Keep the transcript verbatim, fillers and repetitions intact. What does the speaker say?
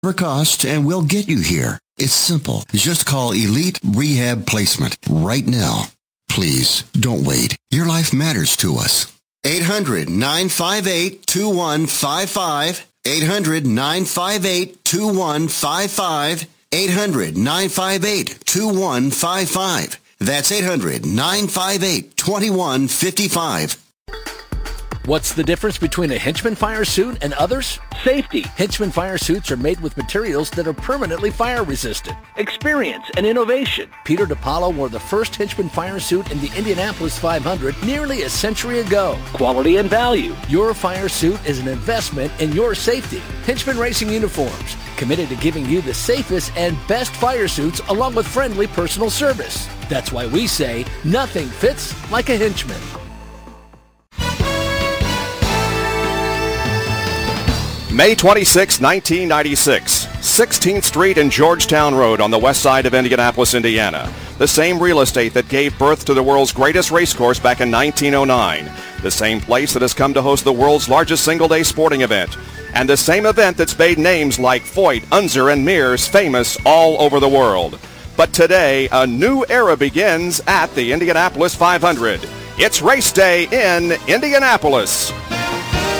For cost, and we'll get you here. It's simple. Just call Elite Rehab Placement right now. Please, don't wait. Your life matters to us. eight hundred, nine five eight, two one five five. eight hundred, nine five eight, two one five five. eight hundred, nine five eight, two one five five. That's eight hundred, nine five eight, two one five five. What's the difference between a Hinchman fire suit and others? Safety. Hinchman fire suits are made with materials that are permanently fire resistant. Experience and innovation. Peter DiPaolo wore the first Hinchman fire suit in the Indianapolis five hundred nearly a century ago. Quality and value. Your fire suit is an investment in your safety. Hinchman Racing Uniforms. Committed to giving you the safest and best fire suits along with friendly personal service. That's why we say nothing fits like a Hinchman. May twenty-sixth, nineteen ninety-six, sixteenth Street and Georgetown Road on the west side of Indianapolis, Indiana. The same real estate that gave birth to the world's greatest racecourse back in nineteen oh nine. The same place that has come to host the world's largest single-day sporting event. And the same event that's made names like Foyt, Unser, and Mears famous all over the world. But today, a new era begins at the Indianapolis five hundred. It's race day in Indianapolis.